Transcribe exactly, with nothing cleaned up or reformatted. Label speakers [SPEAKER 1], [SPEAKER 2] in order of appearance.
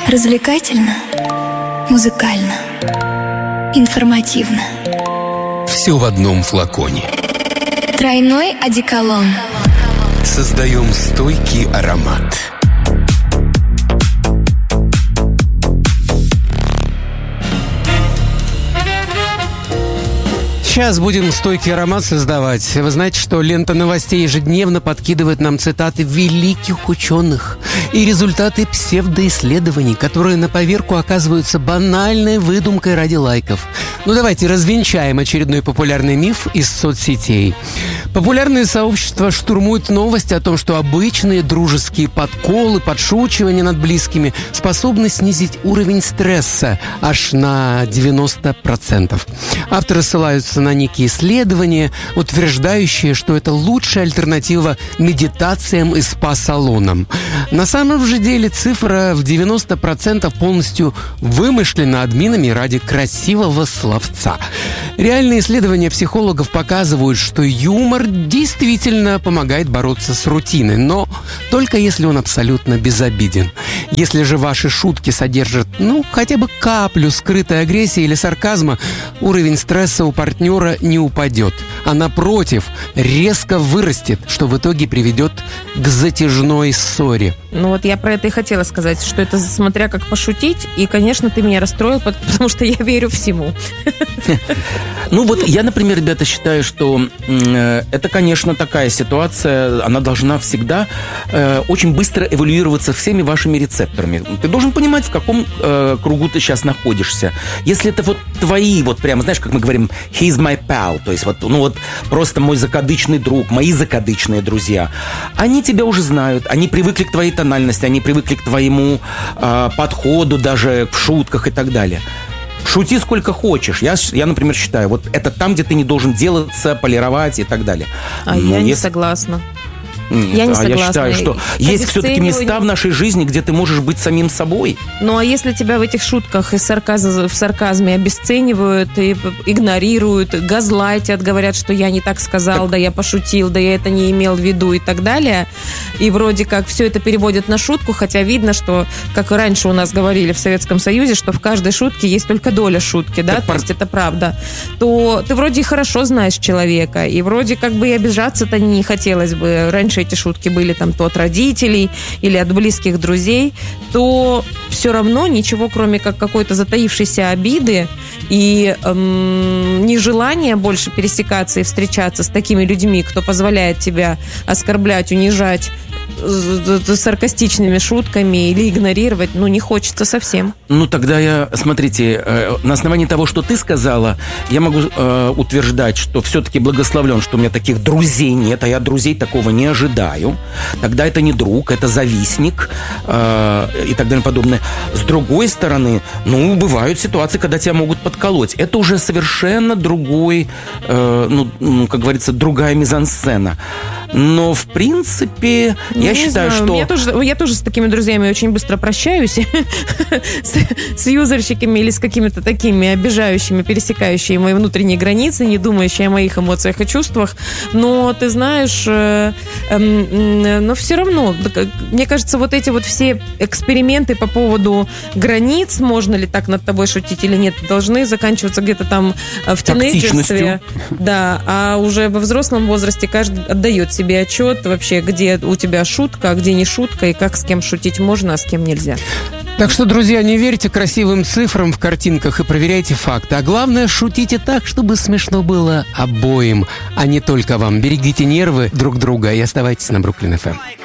[SPEAKER 1] Развлекательно, музыкально, информативно.
[SPEAKER 2] Все в одном флаконе.
[SPEAKER 1] Тройной одеколон.
[SPEAKER 2] Создаем стойкий аромат.
[SPEAKER 3] Сейчас будем стойкий аромат создавать. Вы знаете, что лента новостей ежедневно подкидывает нам цитаты великих ученых и результаты псевдоисследований, которые на поверку оказываются банальной выдумкой ради лайков. Ну давайте развенчаем очередной популярный миф из соцсетей. Популярные сообщества штурмуют новости о том, что обычные дружеские подколы, подшучивания над близкими способны снизить уровень стресса аж на девяносто процентов. Авторы ссылаются на некие исследования, утверждающие, что это лучшая альтернатива медитациям и спа-салонам. На самом же деле цифра в девяносто процентов полностью вымышлена админами ради красивого словца. Реальные исследования психологов показывают, что юмор действительно помогает бороться с рутиной, но только если он абсолютно безобиден. Если же ваши шутки содержат, ну, хотя бы каплю скрытой агрессии или сарказма, уровень стресса у партнера не упадет, а напротив, резко вырастет, что в итоге приведет к затяжной ссоре.
[SPEAKER 4] Ну вот я про это и хотела сказать, что это смотря как пошутить, и, конечно, ты меня расстроил, потому что я верю всему.
[SPEAKER 5] Ну вот я, например, ребята, считаю, что э, это, конечно, такая ситуация, она должна всегда э, очень быстро эволюироваться всеми вашими рецепторами. Ты должен понимать, в каком э, кругу ты сейчас находишься. Если это вот твои, вот прямо, знаешь, как мы говорим, he's my pal, то есть вот, ну вот просто мой закадычный друг, мои закадычные друзья, они тебя уже знают, они привыкли к твоей тональности, они привыкли к твоему э, подходу даже в шутках и так далее. Шути сколько хочешь. Я, я, например, считаю, вот это там, где ты не должен делаться, полировать и так далее.
[SPEAKER 4] А
[SPEAKER 5] Но
[SPEAKER 4] я не
[SPEAKER 5] если...
[SPEAKER 4] согласна.
[SPEAKER 5] Нет,
[SPEAKER 4] я не
[SPEAKER 5] а
[SPEAKER 4] согласна.
[SPEAKER 5] я считаю, что есть все-таки места в нашей жизни, где ты можешь быть самим собой.
[SPEAKER 4] Ну, а если тебя в этих шутках и сарказм, в сарказме обесценивают, и игнорируют, газлайтят, говорят, что я не так сказал, так... да я пошутил, да я это не имел в виду и так далее, и вроде как все это переводят на шутку, хотя видно, что, как и раньше у нас говорили в Советском Союзе, что в каждой шутке есть только доля шутки, да, так, то пар... есть это правда, то ты вроде и хорошо знаешь человека, и вроде как бы и обижаться-то не хотелось бы. Раньше эти шутки были там то от родителей или от близких друзей, то все равно ничего, кроме как какой-то затаившейся обиды и эм, нежелания больше пересекаться и встречаться с такими людьми, кто позволяет тебя оскорблять, унижать саркастичными шутками или игнорировать, ну, не хочется совсем.
[SPEAKER 5] Ну, тогда я, смотрите, э, на основании того, что ты сказала, я могу э, утверждать, что все-таки благословлен, что у меня таких друзей нет, а я друзей такого не ожидаю. Тогда это не друг, это завистник э, и так далее подобное. С другой стороны, ну, бывают ситуации, когда тебя могут подколоть. Это уже совершенно другой, э, ну, ну, как говорится, другая мизансцена. Но, в принципе, я
[SPEAKER 4] не
[SPEAKER 5] считаю,
[SPEAKER 4] знаю,
[SPEAKER 5] что...
[SPEAKER 4] Я тоже, я тоже с такими друзьями очень быстро прощаюсь. с, с юзерщиками или с какими-то такими обижающими, пересекающими мои внутренние границы, не думающие о моих эмоциях и чувствах. Но, ты знаешь, э, э, э, но все равно, мне кажется, вот эти вот все эксперименты по поводу границ, можно ли так над тобой шутить или нет, должны заканчиваться где-то там в тинейджерстве. Да, а уже во взрослом возрасте каждый отдает себе отчет вообще, где у тебя шутка, а где не шутка, и как с кем шутить можно, а с кем нельзя.
[SPEAKER 3] Так что, друзья, не верьте красивым цифрам в картинках и проверяйте факты. А главное, шутите так, чтобы смешно было обоим, а не только вам. Берегите нервы друг друга и оставайтесь на Бруклин эф эм.